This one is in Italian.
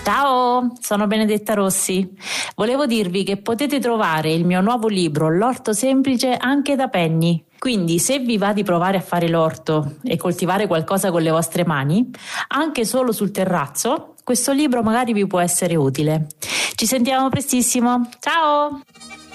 Ciao, sono Benedetta Rossi. Volevo dirvi che potete trovare il mio nuovo libro, L'orto semplice, anche da Penny. Quindi se vi va di provare a fare l'orto e coltivare qualcosa con le vostre mani, anche solo sul terrazzo, questo libro magari vi può essere utile. Ci sentiamo prestissimo. Ciao!